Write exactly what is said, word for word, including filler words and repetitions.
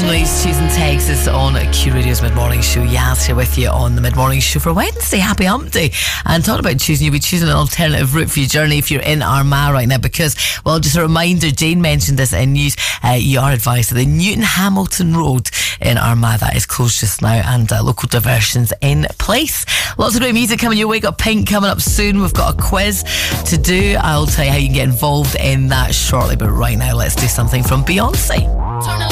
Louise, choosing Texas on Q Radio's Mid-Morning Show. Yaz here with you on the Mid-Morning Show for Wednesday. Happy Hump Day. And talking about choosing, you'll be choosing an alternative route for your journey if you're in Armagh right now, because, well, just a reminder, Jane mentioned this in news, uh, you are advised that the Newton Hamilton Road in Armagh, that is closed just now, and uh, local diversions in place. Lots of great music coming your way. Got Pink coming up soon. We've got a quiz to do. I'll tell you how you can get involved in that shortly, but right now let's do something from Beyonce.